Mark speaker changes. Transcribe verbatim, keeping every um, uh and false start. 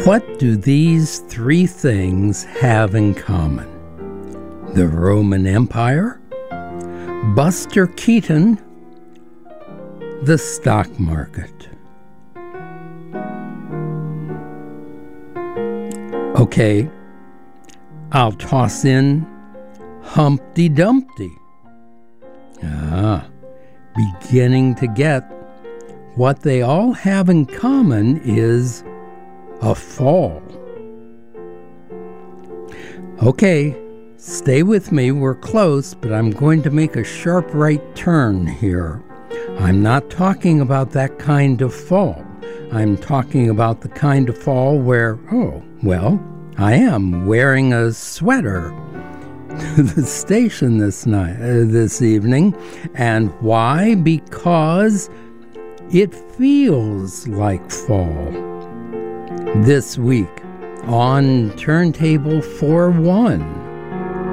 Speaker 1: What do these three things have in common? The Roman Empire, Buster Keaton, the stock market. Okay, I'll toss in Humpty Dumpty. Ah, beginning to get what they all have in common is a fall. Okay, stay with me, we're close, but I'm going to make a sharp right turn here. I'm not talking about that kind of fall. I'm talking about the kind of fall where, oh, well, I am wearing a sweater to the station this night, uh, this evening. And why? Because it feels like fall. This week on Turntable four one,